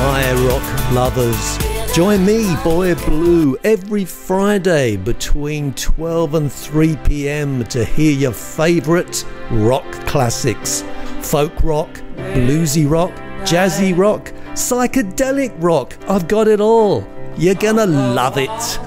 my rock lovers. Join me, Boy Blue, every Friday between 12 and 3 p.m. to hear your favourite rock classics. Folk rock, bluesy rock, jazzy rock, psychedelic rock. I've got it all. You're gonna love it.